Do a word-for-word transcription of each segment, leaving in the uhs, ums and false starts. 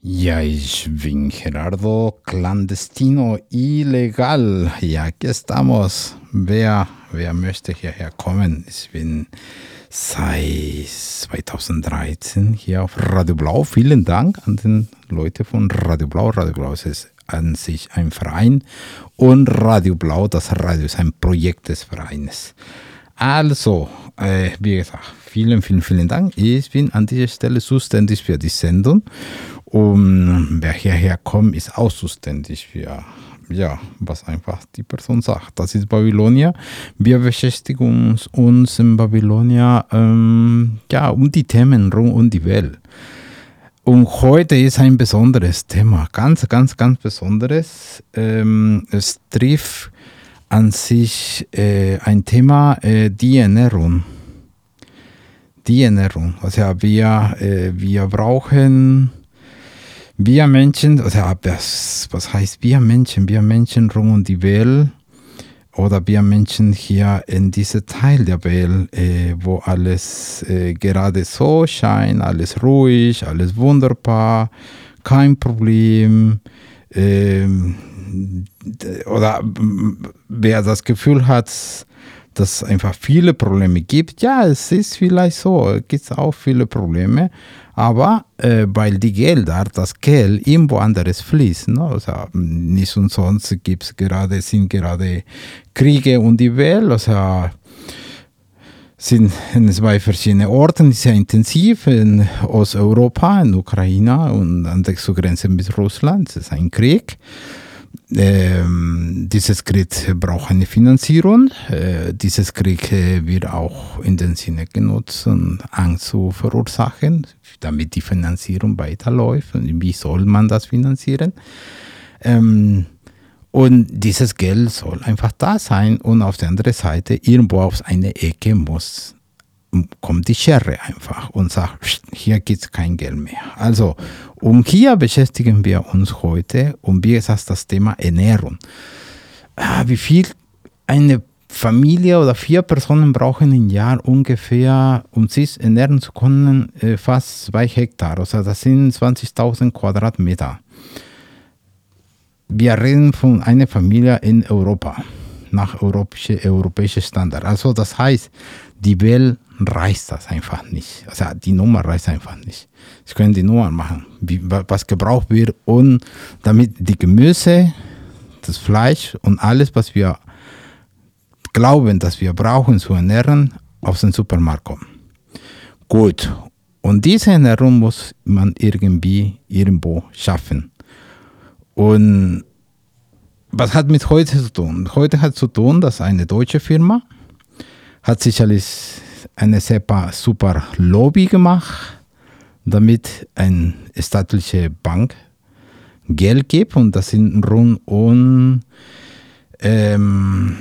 Ja, ich bin Gerardo Clandestino Illegal. Ja, aquí estamos. Wer, wer möchte hierher kommen? Ich bin seit zweitausenddreizehn hier auf Radio Blau. Vielen Dank an den Leute von Radio Blau. Radio Blau ist an sich ein Verein und Radio Blau, das Radio ist ein Projekt des Vereines. Also, äh, wie gesagt, vielen, vielen, vielen Dank. Ich bin an dieser Stelle zuständig für die Sendung. Und wer hierher kommt, ist auch zuständig für, ja, was einfach die Person sagt. Das ist Babylonia. Wir beschäftigen uns, uns in Babylonia ähm, ja, um die Themen rund um die Welt. Und heute ist ein besonderes Thema, ganz, ganz, ganz besonderes. Ähm, es trifft an sich äh, ein Thema, äh, die Ernährung. Die Ernährung. Also wir, äh, wir brauchen, wir Menschen, also was, was heißt wir Menschen? Wir Menschen rund um die Welt oder wir Menschen hier in diesem Teil der Welt, äh, wo alles äh, gerade so scheint, alles ruhig, alles wunderbar, kein Problem. Ähm, oder wer das Gefühl hat, dass es einfach viele Probleme gibt, ja, es ist vielleicht so, es gibt auch viele Probleme, aber äh, weil die Gelder, das Geld irgendwo anderes fließen, ne? Also nicht umsonst gibt's gerade, sind gerade Kriege um die Welt, also sind in zwei verschiedenen Orten, sehr intensiv, in Osteuropa, in Ukraine und an der Grenze mit Russland, das ist ein Krieg. Ähm, dieses Krieg braucht eine Finanzierung. Äh, dieses Krieg äh, wird auch in dem Sinne genutzt, um Angst zu verursachen, damit die Finanzierung weiterläuft. Und wie soll man das finanzieren? Ähm, und dieses Geld soll einfach da sein. Und auf der anderen Seite, irgendwo auf eine Ecke muss kommt die Schere einfach und sagt, hier gibt es kein Geld mehr. Also, und hier beschäftigen wir uns heute um, wie gesagt, das Thema Ernährung. Ah, wie viel eine Familie oder vier Personen brauchen im Jahr ungefähr, um sich ernähren zu können, fast zwei Hektar. Also das sind zwanzigtausend Quadratmeter. Wir reden von einer Familie in Europa, nach europäischen europäische Standard. Also das heißt, die Welt reicht das einfach nicht. Also die Nummer reicht einfach nicht. Sie können die Nummer machen, wie, was gebraucht wird, und damit die Gemüse, das Fleisch und alles, was wir glauben, dass wir brauchen zu ernähren, aus dem Supermarkt kommen. Gut, und diese Ernährung muss man irgendwie irgendwo schaffen. Und was hat mit heute zu tun? Heute hat zu tun, dass eine deutsche Firma hat sicherlich eine super Lobby gemacht, damit eine staatliche Bank Geld gibt, und das sind rund um ähm,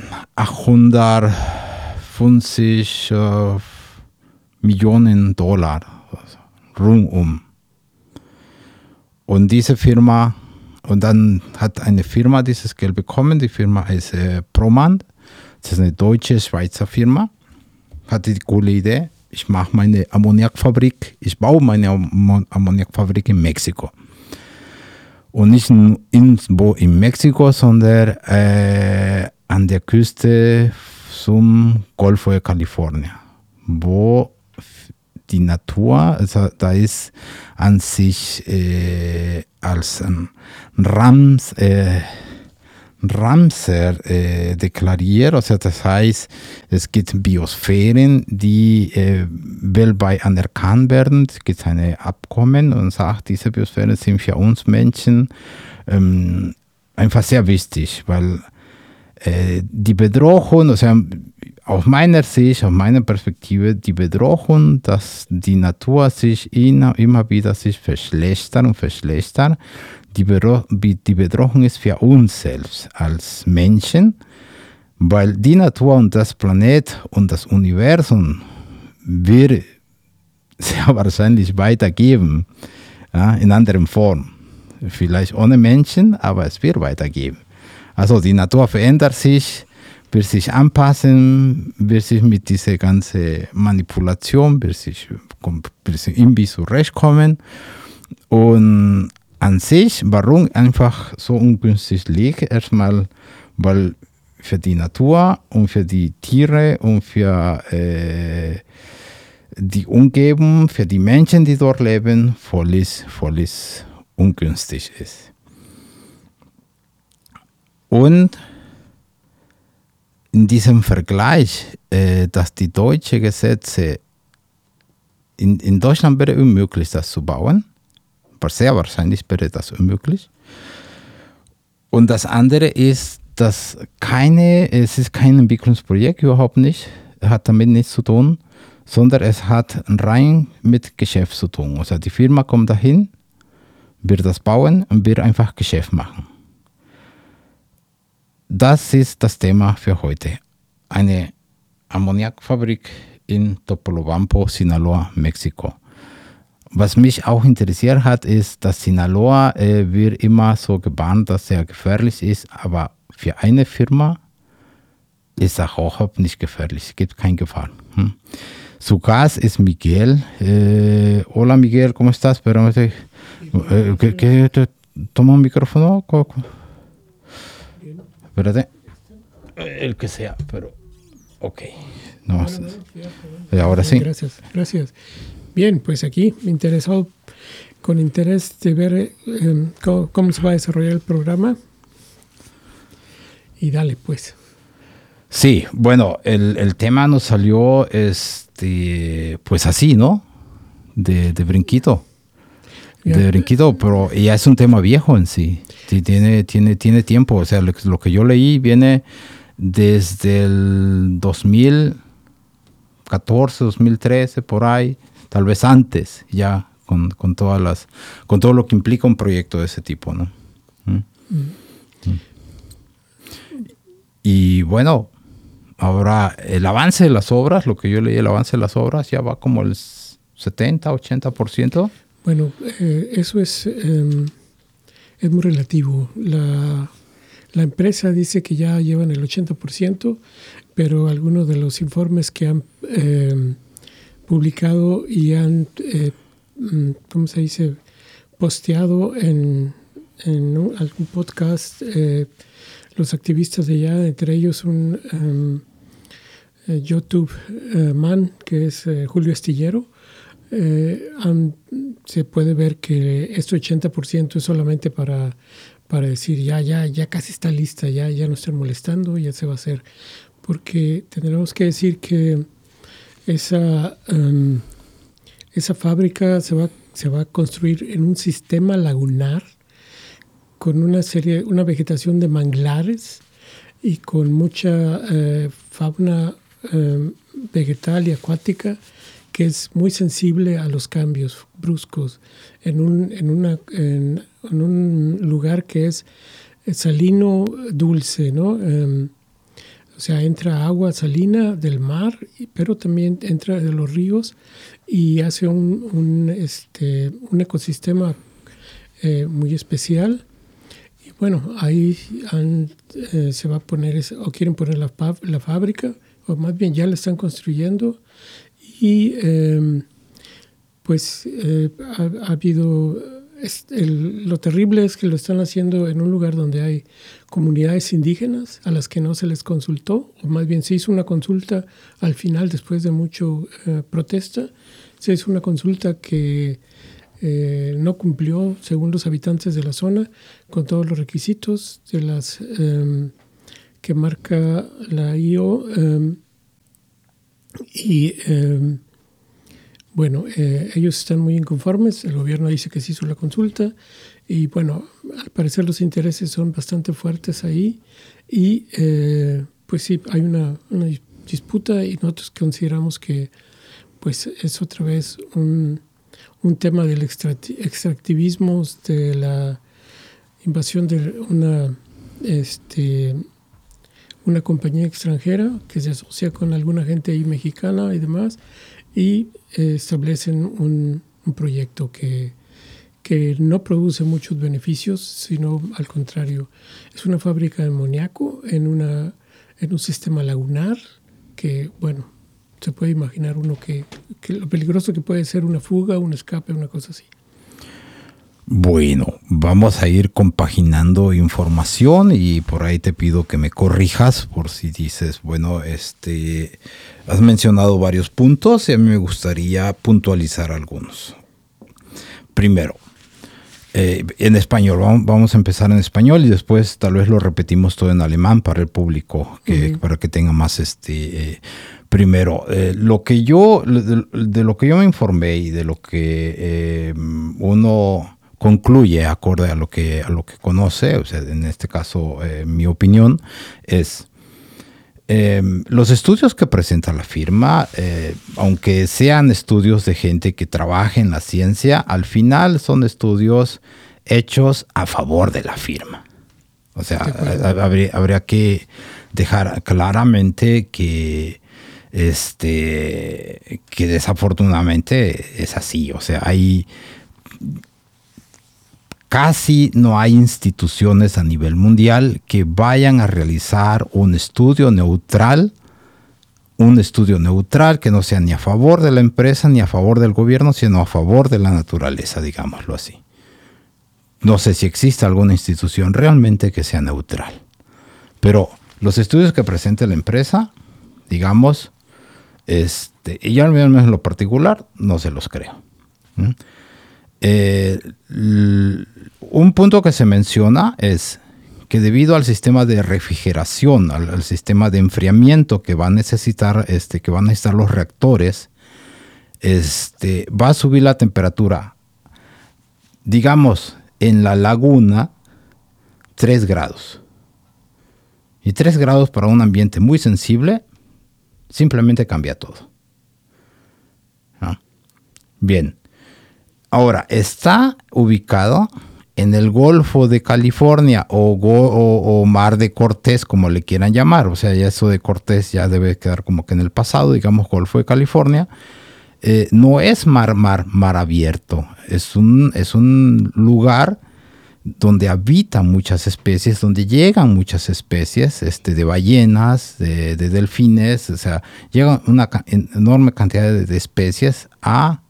achthundertfünfzig äh, Millionen Dollar, also rundum. Und diese Firma, und dann hat eine Firma dieses Geld bekommen, die Firma heißt äh, Promand, das ist eine deutsche Schweizer Firma, hatte die coole Idee, ich mache meine Ammoniakfabrik, ich baue meine Amm- Ammoniakfabrik in Mexiko. Und nicht irgendwo in Mexiko, sondern äh, an der Küste zum Golfo de California, wo die Natur, also da ist an sich äh, als ein Rams, äh, Ramsar äh, deklariert, also das heißt, es gibt Biosphären, die äh, weltweit anerkannt werden. Es gibt ein Abkommen und sagt, diese Biosphären sind für uns Menschen ähm, einfach sehr wichtig, weil äh, die Bedrohung, also aus meiner Sicht, aus meiner Perspektive, die Bedrohung, dass die Natur sich immer, immer wieder sich verschlechtert und verschlechtert, Die, Bedro- die Bedrohung ist für uns selbst als Menschen, weil die Natur und das Planet und das Universum wird sehr wahrscheinlich weitergeben, ja, in anderer Form. Vielleicht ohne Menschen, aber es wird weitergeben. Also die Natur verändert sich, wird sich anpassen, wird sich mit dieser ganzen Manipulation, wird sich, wird sich irgendwie zurechtkommen. Und an sich, warum einfach so ungünstig liegt, erstmal, weil für die Natur und für die Tiere und für äh, die Umgebung, für die Menschen, die dort leben, völlig, völlig ungünstig ist. Und in diesem Vergleich, äh, dass die deutschen Gesetze, in, in Deutschland wäre unmöglich, das zu bauen, aber sehr wahrscheinlich wäre das unmöglich. Und das andere ist, dass keine, es ist kein Entwicklungsprojekt, überhaupt nicht, hat damit nichts zu tun, sondern es hat rein mit Geschäft zu tun. Also die Firma kommt dahin, wird das bauen und wird einfach Geschäft machen. Das ist das Thema für heute. Eine Ammoniakfabrik in Topolobampo, Sinaloa, Mexiko. Was mich auch interessiert hat, ist, dass Sinaloa äh, wird immer so gebannt, dass er gefährlich ist, aber für eine Firma ist er auch nicht gefährlich. Es gibt keine Gefahr. Hm. Su Gast ist Miguel. Eh, hola Miguel, ¿cómo estás? Espérame. Eh, ¿qué, qué, te, toma un micrófono. Espérate. El que sea, pero. Ok. No, bueno, bueno, y ahora sí. Gracias, gracias. Bien, pues aquí me interesó con interés de ver eh, cómo, cómo se va a desarrollar el programa. Y dale, pues. Sí, bueno, el, el tema nos salió este, pues así, ¿no? De, de brinquito. Yeah. De brinquito, pero ya es un tema viejo en sí. sí tiene, tiene, tiene tiempo. O sea, lo, lo que yo leí viene desde el dos mil catorce, dos mil trece, por ahí, tal vez antes, ya con, con todas las, con todo lo que implica un proyecto de ese tipo, ¿no? ¿Mm? Mm. Y bueno, ahora el avance de las obras, lo que yo leí, el avance de las obras ya va como el setenta, ochenta por ciento. Bueno, eh, eso es, eh, es muy relativo. La, la empresa dice que ya llevan el ochenta por ciento, pero algunos de los informes que han eh, publicado y han, eh, ¿cómo se dice?, posteado en, en un, algún podcast, eh, los activistas de allá, entre ellos un um, eh, YouTube uh, man, que es eh, Julio Astillero, eh, um, se puede ver que este ochenta por ciento es solamente para, para decir ya, ya, ya casi está lista, ya, ya no están molestando, ya se va a hacer. Porque tendremos que decir que esa, um, esa fábrica se va, se va a construir en un sistema lagunar con una serie, una vegetación de manglares y con mucha eh, fauna eh, vegetal y acuática que es muy sensible a los cambios bruscos en un, en una, en, en un lugar que es salino dulce, ¿no? Eh, o sea, entra agua salina del mar, pero también entra de los ríos y hace un, un, este, un ecosistema eh, muy especial. Bueno, ahí han, eh, se va a poner, ese, o quieren poner la, la fábrica, o más bien ya la están construyendo. Y eh, pues eh, ha, ha habido, es, el, lo terrible es que lo están haciendo en un lugar donde hay comunidades indígenas a las que no se les consultó, o más bien se hizo una consulta al final, después de mucho eh, protesta, se hizo una consulta que Eh, no cumplió, según los habitantes de la zona, con todos los requisitos de las eh, que marca la I O. Eh, y eh, bueno, eh, ellos están muy inconformes. El gobierno dice que se hizo la consulta y bueno, al parecer los intereses son bastante fuertes ahí y eh, pues sí, hay una, una disputa y nosotros consideramos que pues es otra vez un un tema del extractivismo, de la invasión de una, este, una compañía extranjera que se asocia con alguna gente ahí mexicana y demás, y eh, establecen un, un proyecto que, que no produce muchos beneficios, sino al contrario. Es una fábrica de amoníaco en, una, en un sistema lagunar que, bueno, se puede imaginar uno que, que lo peligroso que puede ser una fuga, un escape, una cosa así. Bueno, vamos a ir compaginando información y por ahí te pido que me corrijas por si dices, bueno, este, has mencionado varios puntos y a mí me gustaría puntualizar algunos. Primero, eh, en español, vamos, vamos a empezar en español y después tal vez lo repetimos todo en alemán para el público, que, uh-huh. para que tenga más este... Eh, Primero, eh, lo que yo, de, de lo que yo me informé y de lo que eh, uno concluye acorde a lo que, a lo que conoce, o sea, en este caso eh, mi opinión es, eh, los estudios que presenta la firma, eh, aunque sean estudios de gente que trabaja en la ciencia, al final son estudios hechos a favor de la firma. O sea, habría, habría que dejar claramente que Este, que desafortunadamente es así. O sea, hay casi no hay instituciones a nivel mundial que vayan a realizar un estudio neutral, un estudio neutral que no sea ni a favor de la empresa ni a favor del gobierno, sino a favor de la naturaleza, digámoslo así. No sé si existe alguna institución realmente que sea neutral, pero los estudios que presente la empresa, digamos, Este, y yo al menos en lo particular no se los creo. ¿Mm? Eh, l- un punto que se menciona es que debido al sistema de refrigeración, al, al sistema de enfriamiento que va a necesitar, este, que van a necesitar los reactores, este, va a subir la temperatura, digamos, en la laguna, tres grados. Y tres grados para un ambiente muy sensible simplemente cambia todo. ¿No? Bien. Ahora, está ubicado en el Golfo de California o, o, o Mar de Cortés, como le quieran llamar. O sea, ya eso de Cortés ya debe quedar como que en el pasado, digamos Golfo de California. Eh, no es mar, mar, mar abierto. Es un, es un lugar donde habitan muchas especies, donde llegan muchas especies este, de ballenas, de, de delfines, o sea, llega una ca- enorme cantidad de, de especies a,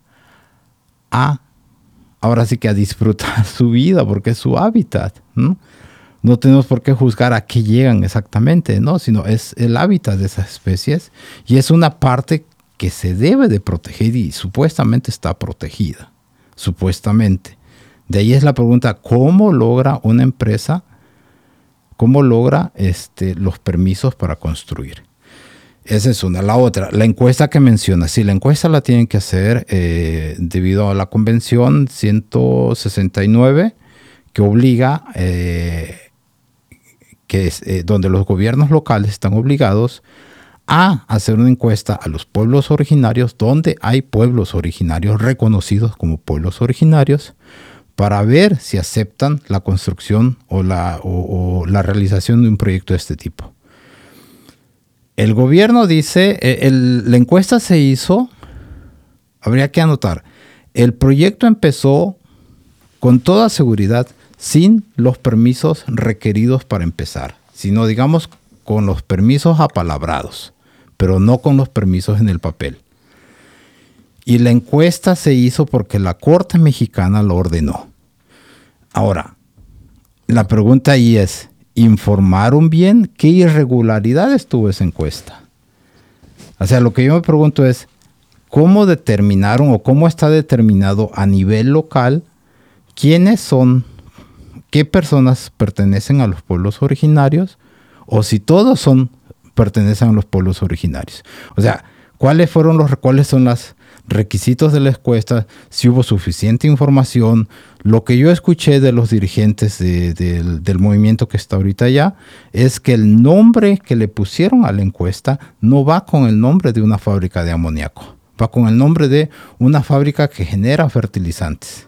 a, ahora sí que a disfrutar su vida, porque es su hábitat, ¿no? No tenemos por qué juzgar a qué llegan exactamente, ¿no? Sino es el hábitat de esas especies y es una parte que se debe de proteger y supuestamente está protegida, supuestamente. De ahí es la pregunta, ¿cómo logra una empresa, cómo logra este, los permisos para construir? Esa es una. La otra, la encuesta que menciona, sí, la encuesta la tienen que hacer eh, debido a la Convención ciento sesenta y nueve, que obliga, eh, que es, eh, donde los gobiernos locales están obligados a hacer una encuesta a los pueblos originarios, donde hay pueblos originarios reconocidos como pueblos originarios, para ver si aceptan la construcción o la, o, o la realización de un proyecto de este tipo. El gobierno dice, el, la encuesta se hizo, habría que anotar, el proyecto empezó con toda seguridad sin los permisos requeridos para empezar, sino digamos con los permisos apalabrados, pero no con los permisos en el papel. Y la encuesta se hizo porque la Corte Mexicana lo ordenó. Ahora, la pregunta ahí es, ¿informaron bien qué irregularidades tuvo esa encuesta? O sea, lo que yo me pregunto es, ¿cómo determinaron o cómo está determinado a nivel local quiénes son, qué personas pertenecen a los pueblos originarios o si todos son, pertenecen a los pueblos originarios? O sea, ¿cuáles fueron los, cuáles son los requisitos de la encuesta? Si hubo suficiente información. Lo que yo escuché de los dirigentes de, de, del movimiento que está ahorita allá es que el nombre que le pusieron a la encuesta no va con el nombre de una fábrica de amoníaco, va con el nombre de una fábrica que genera fertilizantes.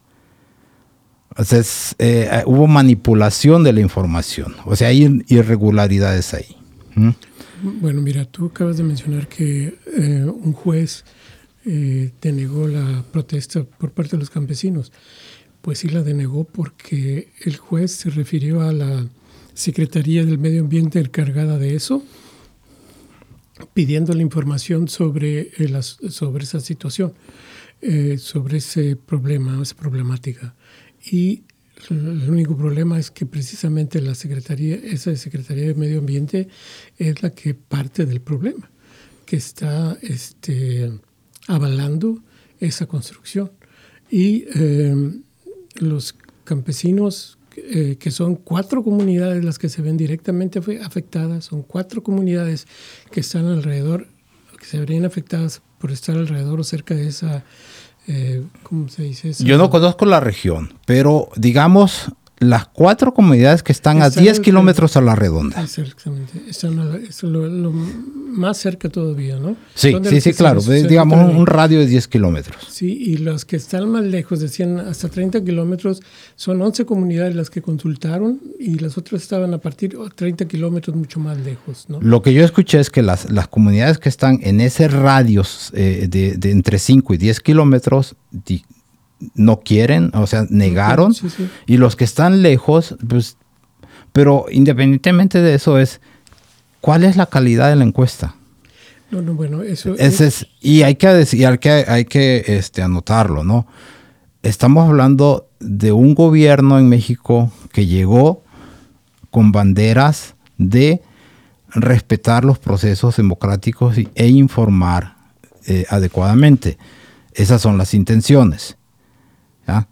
O sea, es, eh, hubo manipulación de la información, o sea, hay irregularidades ahí. ¿Mm? Bueno, mira, tú acabas de mencionar que eh, un juez eh, denegó la protesta por parte de los campesinos. Pues sí la denegó porque el juez se refirió a la Secretaría del Medio Ambiente encargada de eso, pidiendo la información sobre, el, sobre esa situación, eh, sobre ese problema, esa problemática. y el único problema es que precisamente la Secretaría, esa Secretaría de Medio Ambiente es la que parte del problema, que está este, avalando esa construcción. Y eh, los campesinos, eh, que son cuatro comunidades las que se ven directamente afectadas, son cuatro comunidades que están alrededor, que se verían afectadas por estar alrededor o cerca de esa, eh, ¿cómo se dice eso? Yo no conozco la región, pero digamos las cuatro comunidades que están, están a diez kilómetros a la redonda. Exactamente, están a la, es lo, lo más cerca todavía, ¿no? Sí, sí, sí, claro, digamos un, un radio de diez kilómetros. Sí, y los que están más lejos, decían hasta treinta kilómetros, son once comunidades las que consultaron y las otras estaban a partir de treinta kilómetros mucho más lejos, ¿no? Lo que yo escuché es que las, las comunidades que están en ese radio eh, de, de entre cinco y diez kilómetros di, no quieren, o sea, negaron, sí, sí. Y los que están lejos, pues, pero independientemente de eso es, ¿cuál es la calidad de la encuesta? No, no, bueno, eso Ese es, es y hay que decir, hay que, hay que este, anotarlo, ¿no? Estamos hablando de un gobierno en México que llegó con banderas de respetar los procesos democráticos y, e informar eh, adecuadamente. Esas son las intenciones. ¿Ya?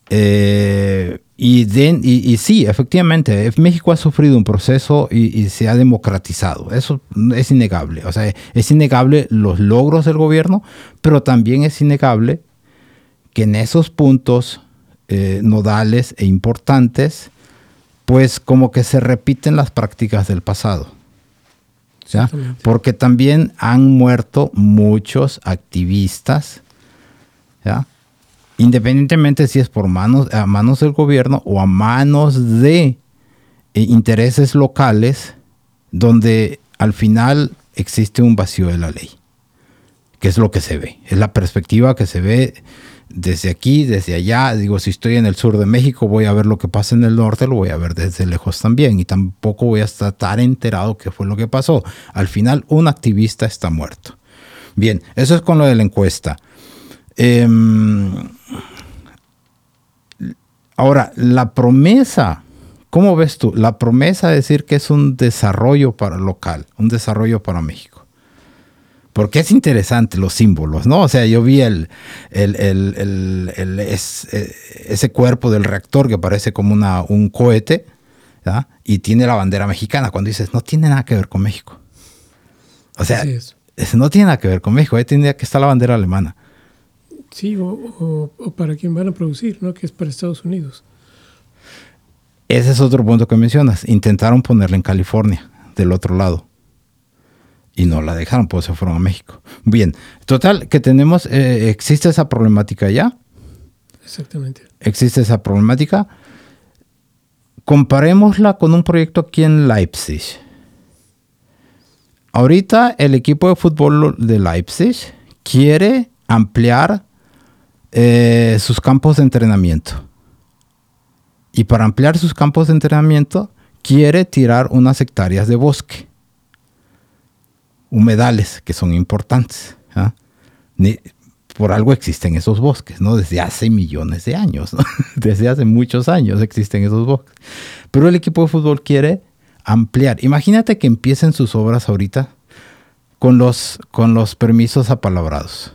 Eh, y, de, y, y sí, efectivamente, México ha sufrido un proceso y, y se ha democratizado. Eso es innegable. O sea, es innegable los logros del gobierno, pero también es innegable que en esos puntos eh, nodales e importantes, pues como que se repiten las prácticas del pasado. ¿Ya? Porque también han muerto muchos activistas, ¿ya? Independientemente si es por manos, a manos del gobierno o a manos de eh, intereses locales, donde al final existe un vacío de la ley, que es lo que se ve, es la perspectiva que se ve desde aquí, desde allá. Digo, si estoy en el sur de México, voy a ver lo que pasa en el norte, lo voy a ver desde lejos también, y tampoco voy a estar tan enterado qué fue lo que pasó. Al final, un activista está muerto. Bien, eso es con lo de la encuesta. Eh, ahora, la promesa, ¿cómo ves tú? La promesa de decir que es un desarrollo para local, un desarrollo para México. Porque es interesante los símbolos, ¿no? O sea, yo vi el, el, el, el, el, es, ese cuerpo del reactor que parece como una, un cohete, ¿ya? Y tiene la bandera mexicana. Cuando dices, no tiene nada que ver con México. O sea, no tiene nada que ver con México. Ahí tendría que estar la bandera alemana. Sí, o, o, o para quién van a producir, ¿no? Que es para Estados Unidos. Ese es otro punto que mencionas. Intentaron ponerla en California, del otro lado. Y no la dejaron, pues se fueron a México. Bien, total, que tenemos, eh, existe esa problemática ya. Exactamente. Existe esa problemática. Comparémosla con un proyecto aquí en Leipzig. Ahorita el equipo de fútbol de Leipzig quiere ampliar eh, sus campos de entrenamiento. Y para ampliar sus campos de entrenamiento quiere tirar unas hectáreas de bosque. Humedales que son importantes. ¿Ah? Ni, por algo existen esos bosques, ¿no? Desde hace millones de años, ¿no? Desde hace muchos años existen esos bosques. Pero el equipo de fútbol quiere ampliar. Imagínate que empiecen sus obras ahorita con los, con los permisos apalabrados.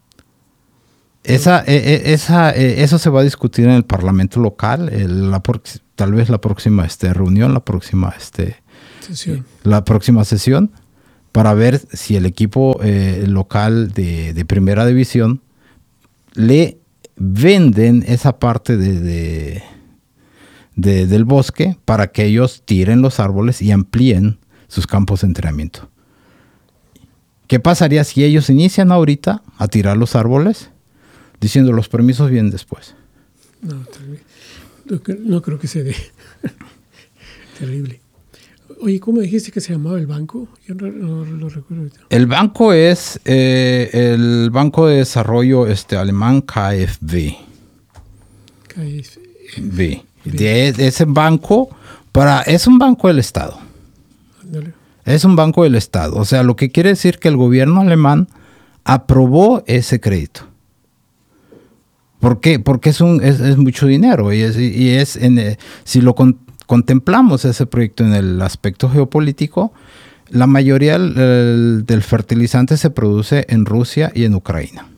Esa, eh, esa, eh, eso se va a discutir en el Parlamento local, el, la, tal vez la próxima este, reunión, la próxima, este, sesión. la próxima sesión, para ver si el equipo eh, local de, de primera división le venden esa parte de, de, de, del bosque para que ellos tiren los árboles y amplíen sus campos de entrenamiento. ¿Qué pasaría si ellos inician ahorita a tirar los árboles? Diciendo los permisos vienen después. No, no, no creo que se dé. Terrible. Oye, ¿cómo dijiste que se llamaba el banco? Yo no, no lo recuerdo. El banco es eh, el Banco de Desarrollo este, alemán K f W. K f W. De, de ese banco, para, es un banco del Estado. Ándale. Es un banco del Estado. O sea, lo que quiere decir que el gobierno alemán aprobó ese crédito. ¿Por qué? Porque es, un, es, es mucho dinero y es, y es en, eh, si lo con, contemplamos ese proyecto en el aspecto geopolítico, la mayoría el, el, del fertilizante se produce en Rusia y en Ucrania.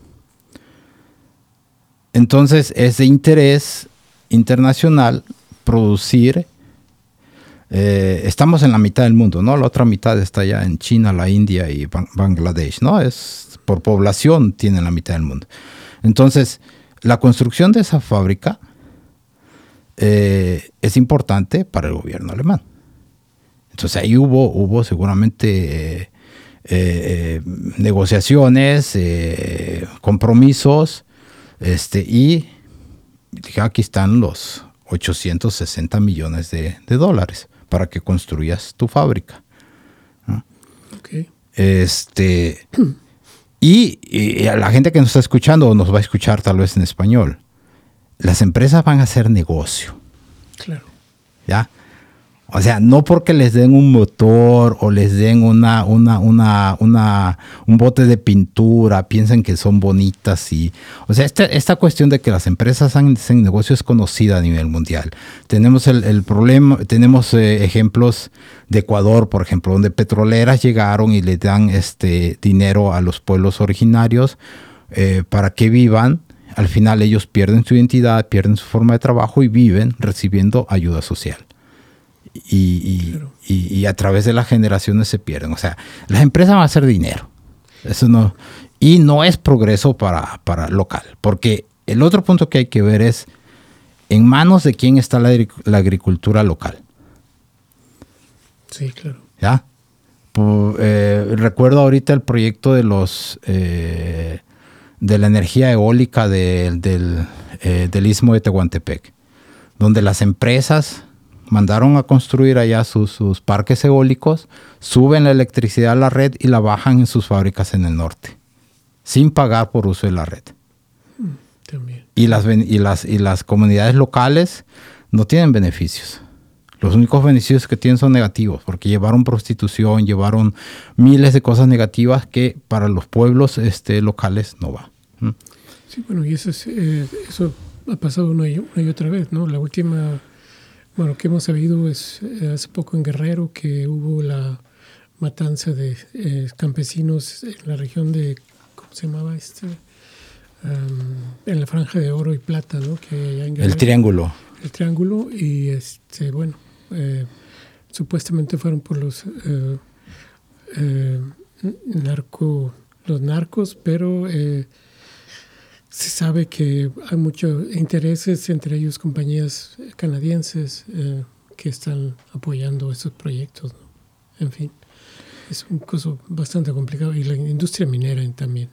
Entonces es de interés internacional producir, eh, estamos en la mitad del mundo, ¿no? La otra mitad está ya en China, la India y Bangladesh, ¿no? Es, por población tienen la mitad del mundo. Entonces, la construcción de esa fábrica eh, es importante para el gobierno alemán. Entonces ahí hubo, hubo seguramente eh, eh, negociaciones, eh, compromisos, este, y dije, aquí están los ochocientos sesenta millones de, de dólares para que construyas tu fábrica, ¿no? Okay. Este, y, y a la gente que nos está escuchando o nos va a escuchar tal vez en español, las empresas van a hacer negocio. Claro. ¿Ya? O sea, no porque les den un motor o les den una, una, una, una, un bote de pintura, piensen que son bonitas. Y, o sea, esta, esta cuestión de que las empresas hacen negocio es conocida a nivel mundial. Tenemos el, el problema, tenemos eh, ejemplos de Ecuador, por ejemplo, donde petroleras llegaron y le dan este dinero a los pueblos originarios eh, para que vivan. Al final ellos pierden su identidad, pierden su forma de trabajo y viven recibiendo ayuda social. Y, y, claro. y, y a través de las generaciones se pierden. O sea, las empresas van a hacer dinero. Eso no, y no es progreso para, para local. Porque el otro punto que hay que ver es en manos de quién está la, la agricultura local. Sí, claro. ¿Ya? Por, eh, recuerdo ahorita el proyecto de los eh, de la energía eólica de, del, eh, del Istmo de Tehuantepec, donde las empresas mandaron a construir allá sus, sus parques eólicos, suben la electricidad a la red y la bajan en sus fábricas en el norte, sin pagar por uso de la red. También. Y las, y las, y las comunidades locales no tienen beneficios. Los únicos beneficios que tienen son negativos, porque llevaron prostitución, llevaron miles de cosas negativas que para los pueblos este, locales no va. ¿Mm? Sí, bueno, y eso, es, eh, eso ha pasado una y, una y otra vez, ¿no? La última... Bueno, que hemos sabido es eh, hace poco en Guerrero que hubo la matanza de eh, campesinos en la región de, ¿cómo se llamaba este? Um, en la franja de oro y plata, ¿no? Que allá en Guerrero, el triángulo. El triángulo y, este, bueno, eh, supuestamente fueron por los eh, eh, narco, los narcos, pero... Eh, se sabe que hay muchos intereses, entre ellos compañías canadienses eh, que están apoyando estos proyectos, ¿no? En fin, es un caso bastante complicado. Y la industria minera también.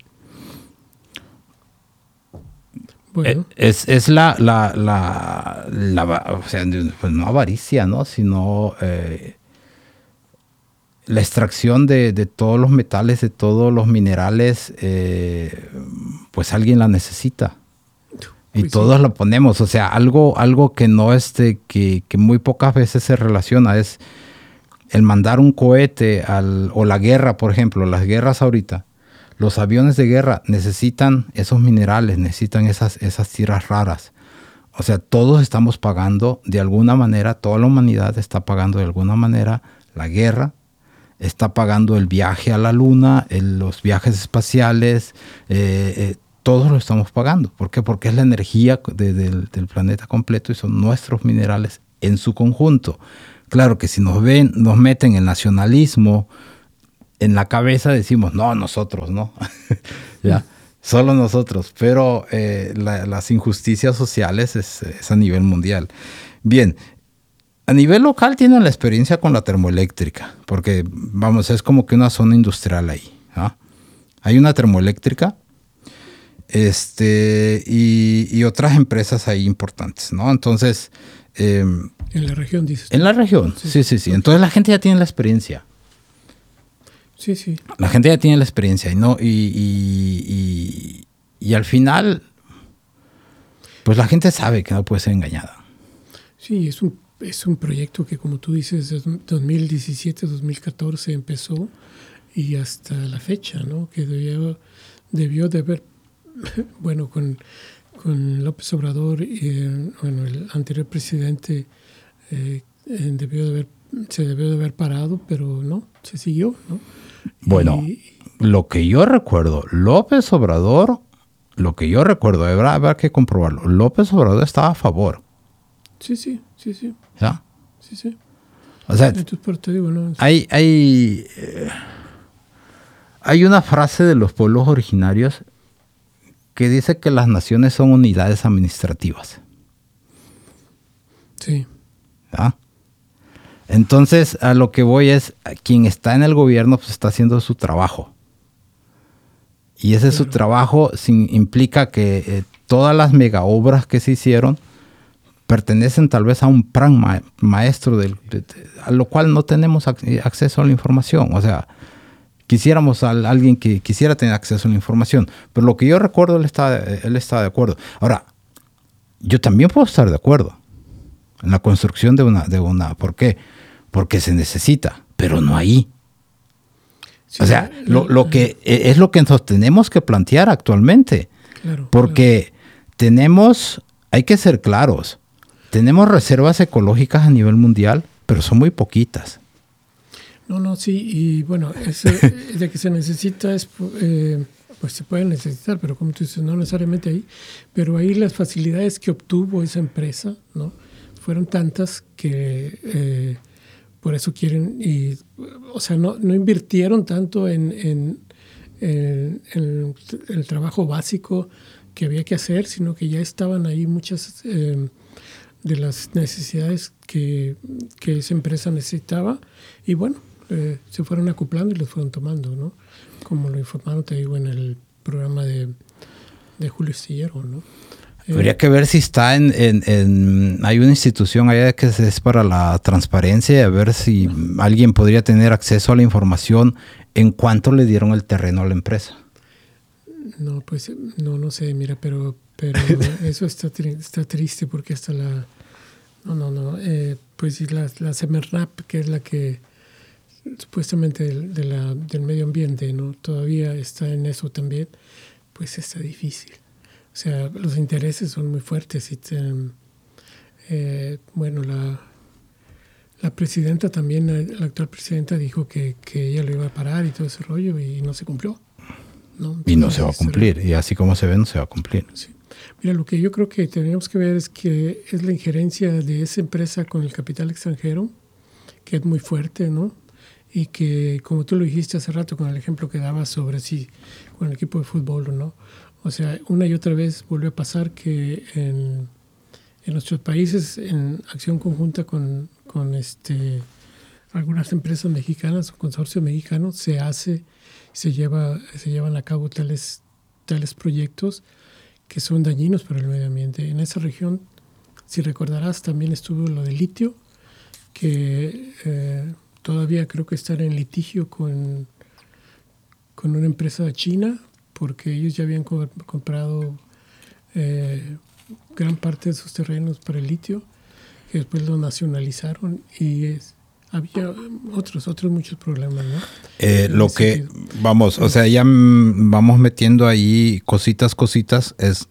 Bueno. Es, es la, la, la, la, o sea, no avaricia, ¿no? Sino eh, la extracción de, de todos los metales, de todos los minerales, eh, pues alguien la necesita. Y pues todos sí. Lo ponemos. O sea, algo, algo que no este, que, que muy pocas veces se relaciona es el mandar un cohete al, o la guerra, por ejemplo, las guerras ahorita. Los aviones de guerra necesitan esos minerales, necesitan esas, esas tierras raras. O sea, todos estamos pagando de alguna manera, toda la humanidad está pagando de alguna manera la guerra, está pagando el viaje a la luna, el, los viajes espaciales, eh, eh, todos lo estamos pagando. ¿Por qué? Porque es la energía de, de, del planeta completo y son nuestros minerales en su conjunto. Claro que si nos ven, nos meten el nacionalismo en la cabeza, decimos, no, nosotros, ¿no? Ya, solo nosotros. Pero eh, la, las injusticias sociales es, es a nivel mundial. Bien. A nivel local tienen la experiencia con la termoeléctrica, porque, vamos, es como que una zona industrial ahí, ¿no? Hay una termoeléctrica este, y, y otras empresas ahí importantes, ¿no? Entonces... Eh, en la región, dices. En la región, sí, sí, sí. sí. Entonces la gente ya tiene la experiencia. Sí, sí. La gente ya tiene la experiencia y, no, y, y, y, y al final, pues la gente sabe que no puede ser engañada. Sí, es un Es un proyecto que, como tú dices, dos mil diecisiete, dos mil catorce empezó y hasta la fecha, ¿no? Que debió, debió de haber, bueno, con con López Obrador, y, bueno, el anterior presidente eh, debió de haber, se debió de haber parado, pero no, se siguió, ¿no? Bueno, y, lo que yo recuerdo, López Obrador, lo que yo recuerdo, habrá, habrá que comprobarlo, López Obrador estaba a favor. Sí, sí, sí, sí. ¿Ya? Sí, sí. O sea, Entonces, por te digo, ¿no? hay, hay, eh, hay una frase de los pueblos originarios que dice que las naciones son unidades administrativas. Sí. ¿Ya? Entonces, a lo que voy es, quien está en el gobierno pues está haciendo su trabajo. Y ese es Claro. su trabajo, sin, implica que eh, todas las mega obras que se hicieron pertenecen tal vez a un plan ma- maestro, del, de, de, a lo cual no tenemos ac- acceso a la información. O sea, quisiéramos a alguien que quisiera tener acceso a la información. Pero lo que yo recuerdo, él está, él está de acuerdo. Ahora, yo también puedo estar de acuerdo en la construcción de una, de una. ¿Por qué? Porque se necesita, pero no ahí. Sí, o sea, lo, lo que es lo que nos tenemos que plantear actualmente. Claro, porque claro. tenemos, hay que ser claros, tenemos reservas ecológicas a nivel mundial, pero son muy poquitas. No, no, sí, y bueno, eso de que se necesita es, eh, pues se puede necesitar, pero como tú dices, no necesariamente ahí, pero ahí las facilidades que obtuvo esa empresa, ¿no? Fueron tantas que eh, por eso quieren, y, o sea, no, no invirtieron tanto en, en, en, en el trabajo básico que había que hacer, sino que ya estaban ahí muchas eh, de las necesidades que, que esa empresa necesitaba, y bueno, eh, se fueron acoplando y los fueron tomando, ¿no? Como lo informaron, te digo, en el programa de, de Julio Astillero, ¿no? Habría que ver si está en, en, en... Hay una institución allá que es para la transparencia, a ver si no. alguien podría tener acceso a la información en cuánto le dieron el terreno a la empresa. No, pues no, no sé, mira, pero, pero eso está, tri- está triste porque hasta la... No, no, no, eh, pues la, la Semarnap, que es la que supuestamente de, de la, del medio ambiente, ¿no? Todavía está en eso también, pues está difícil. O sea, los intereses son muy fuertes y te, eh, bueno, la, la presidenta también, la actual presidenta dijo que, que ella lo iba a parar y todo ese rollo y no se cumplió, ¿no? Entonces, y no se va a cumplir, y así como se ve, no se va a cumplir. Sí. Mira, lo que yo creo que tenemos que ver es que es la injerencia de esa empresa con el capital extranjero, que es muy fuerte, ¿no? Y que, como tú lo dijiste hace rato con el ejemplo que dabas sobre sí, con el equipo de fútbol, ¿no? O sea, una y otra vez vuelve a pasar que en, en nuestros países, en acción conjunta con, con este, algunas empresas mexicanas o consorcios mexicanos, se hace, se, lleva, se llevan a cabo tales, tales proyectos que son dañinos para el medio ambiente. En esa región, si recordarás, también estuvo lo del litio, que eh, todavía creo que están en litigio con, con una empresa china, porque ellos ya habían co- comprado eh, gran parte de sus terrenos para el litio, que después lo nacionalizaron y es, había otros, otros muchos problemas, ¿no? Eh, lo que, sentido. vamos, o sea, ya m- vamos metiendo ahí cositas, cositas, es,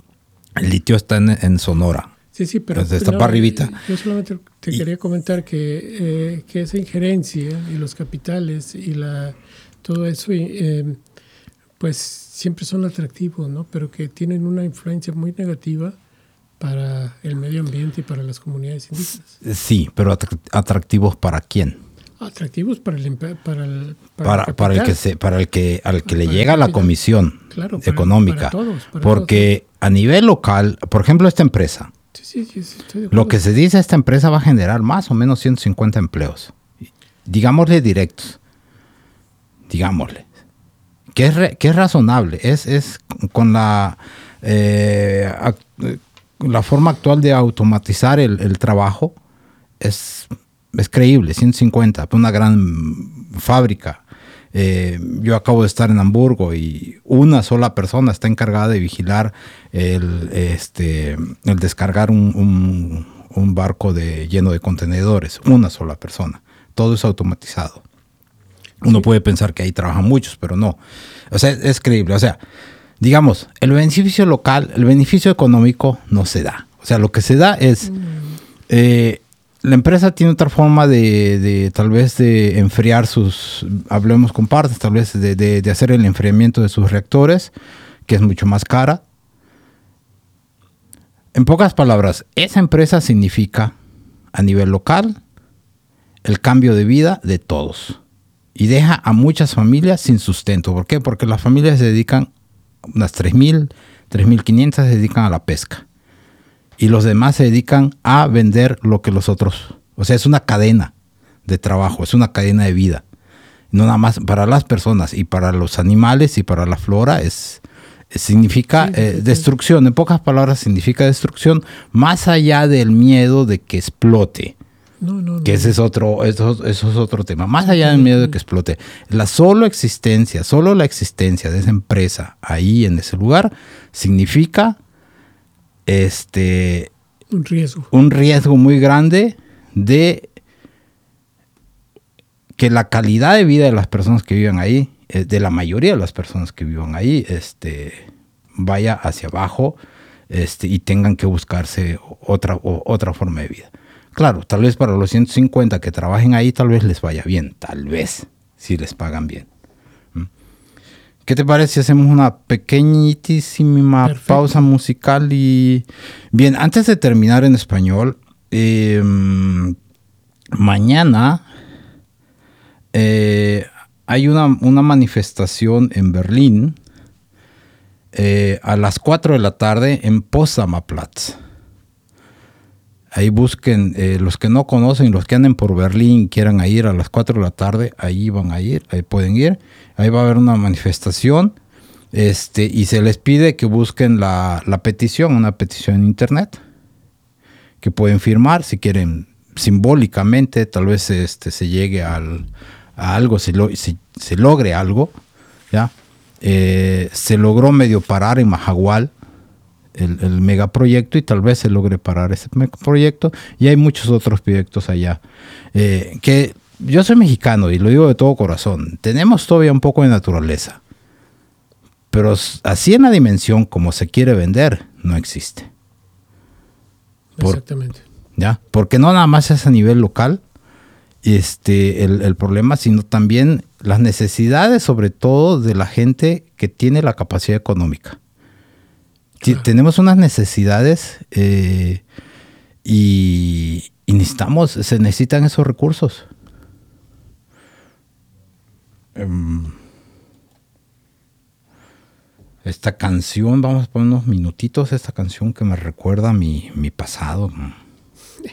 el litio está en, en Sonora. Sí, sí, pero Está no, para arribita. Yo solamente te y, quería comentar que, eh, que esa injerencia y los capitales y la todo eso, eh, pues siempre son atractivos, ¿no? Pero que tienen una influencia muy negativa para el medio ambiente y para las comunidades indígenas. Sí, pero atractivos ¿para quién? Atractivos para el para el para, para, el, para el que se para el que al que para le llega la comisión claro, para, económica, para todos, para porque todos. A nivel local, por ejemplo, esta empresa, sí, sí, sí, sí, estoy de acuerdo. Lo que se dice, esta empresa va a generar más o menos ciento cincuenta empleos, digámosle directos, digámosle. Que es, re, que es razonable, es, es con la, eh, act, la forma actual de automatizar el, el trabajo, es, es creíble, ciento cincuenta, una gran fábrica. Eh, yo acabo de estar en Hamburgo y una sola persona está encargada de vigilar el, este, el descargar un, un, un barco de, lleno de contenedores, una sola persona, todo es automatizado. Uno sí. puede pensar que ahí trabajan muchos, pero no. O sea, es creíble. O sea, digamos, el beneficio local, el beneficio económico no se da. O sea, lo que se da es, eh, la empresa tiene otra forma de, de tal vez de enfriar sus, hablemos con partes, tal vez de, de, de hacer el enfriamiento de sus reactores, que es mucho más cara. En pocas palabras, esa empresa significa a nivel local el cambio de vida de todos y deja a muchas familias sin sustento. ¿Por qué? Porque las familias se dedican, unas tres mil, tres mil quinientas se dedican a la pesca y los demás se dedican a vender lo que los otros, o sea, es una cadena de trabajo, es una cadena de vida. No nada más para las personas y para los animales y para la flora es... significa sí, eh, destrucción, en pocas palabras significa destrucción, más allá del miedo de que explote, no, no, que no. ese es otro, eso, eso es otro tema, más allá del miedo de que explote, la solo existencia, solo la existencia de esa empresa ahí en ese lugar significa este un riesgo, un riesgo muy grande de que la calidad de vida de las personas que viven ahí, de la mayoría de las personas que vivan ahí, este, vaya hacia abajo, este, y tengan que buscarse otra, o, otra forma de vida. Claro, tal vez para los ciento cincuenta que trabajen ahí, tal vez les vaya bien, tal vez, si les pagan bien. ¿Mm? ¿Qué te parece si hacemos una pequeñísima Perfecto. pausa musical? Y bien, antes de terminar en español, eh, mañana... Eh, hay una, una manifestación en Berlín eh, a las cuatro de la tarde en Potsdamer Platz. Ahí busquen, eh, los que no conocen, los que anden por Berlín quieran ir a las cuatro de la tarde, ahí van a ir, ahí pueden ir. Ahí va a haber una manifestación este, y se les pide que busquen la, la petición, una petición en internet, que pueden firmar si quieren simbólicamente, tal vez este, se llegue al... a algo, se, lo, se, se logre algo, ¿ya? Eh, se logró medio parar en Mahahual el, el megaproyecto y tal vez se logre parar ese megaproyecto y hay muchos otros proyectos allá. Eh, que yo soy mexicano y lo digo de todo corazón, tenemos todavía un poco de naturaleza, pero así en la dimensión como se quiere vender, no existe. Por, Exactamente. ¿ya? Porque no nada más es a nivel local, Este, el, el problema, sino también las necesidades, sobre todo de la gente que tiene la capacidad económica. Claro. Tenemos unas necesidades eh, y, y necesitamos, se necesitan esos recursos. Um, esta canción, vamos a poner unos minutitos, esta canción que me recuerda a mi, mi pasado.